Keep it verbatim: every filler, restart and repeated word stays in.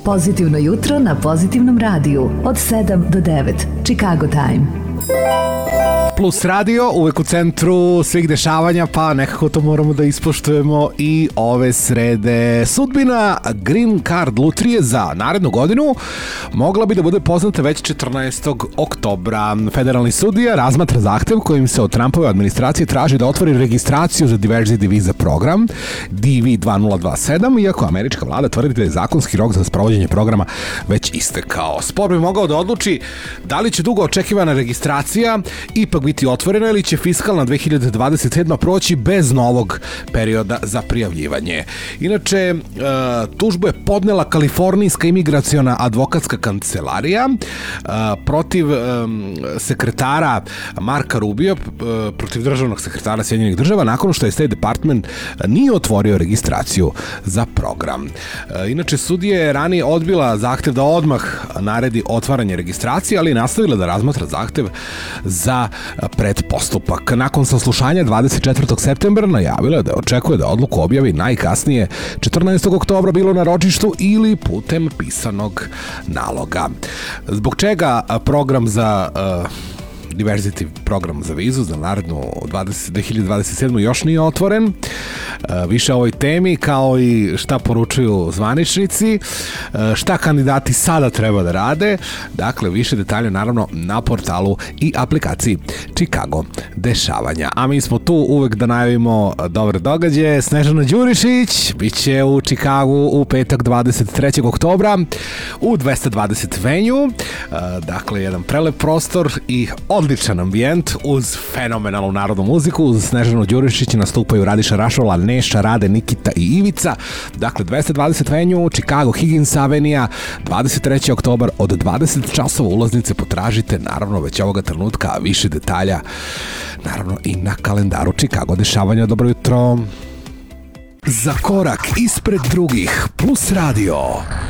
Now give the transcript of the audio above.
Pozitivno jutro na Pozitivnom radiju od sedam do devet. Chicago Time. Plus radio, uvek u centru svih dešavanja, pa nekako to moramo da ispoštujemo i ove srede. Sudbina Green Card lutrije za narednu godinu mogla bi da bude poznata već četrnaestog oktobra. Federalni sudija razmatra zahtev kojim se od Trumpove administracije traži da otvori registraciju za Diversity Visa program D V dve nula dva sedam, iako američka vlada tvrdi da je zakonski rok za sprovođenje programa već istekao. Spor bi mogao da odluči da li će dugo očekivana registracija ipak biti otvorena ili će fiskalna dve hiljade dvadeset sedma proći bez novog perioda za prijavljivanje. Inače, tužbu je podnela Kalifornijska imigraciona advokatska kancelarija protiv sekretara Marka Rubio, protiv državnog sekretara Sjedinjenih država, nakon što je State Department nije otvorio registraciju za program. Inače, sudija je ranije odbila zahtev da odmah naredi otvaranje registracije, ali je nastavila da razmatra zahtev za predpostupak. Nakon saslušanja dvadeset četvrtog septembra najavila je da očekuje da odluku objavi najkasnije četrnaestog oktobra, bilo na ročištu ili putem pisanog naloga. Zbog čega program za uh, Diversity program za vizu za narednu dve hiljade dvadeset sedmu još nije otvoren. Više o ovoj temi, kao i šta poručuju zvaničnici, šta kandidati sada treba da rade. Dakle, više detalja naravno na portalu i aplikaciji Chicago dešavanja. A mi smo tu uvek da najavimo dobre događaje. Snežana Đurišić biće u Chicagu u petak dvadeset trećeg oktobra u dvesta dvadeset venue. Dakle, jedan prelep prostor i odličan ambijent uz fenomenalnu narodnu muziku. Uz Snežanu Đurišić nastupaju Radiša Rašola, Neša, Rade, Nikita i Ivica. Dakle, dvesta dvadeset venue, Chicago, Higgins Avenija, dvadeset trećeg oktobar od dvadeset časova. Ulaznice potražite naravno već ovoga trenutka, a više detalja naravno i na kalendaru Chicago dešavanja. Dobro jutro. Za korak ispred drugih, Plus radio.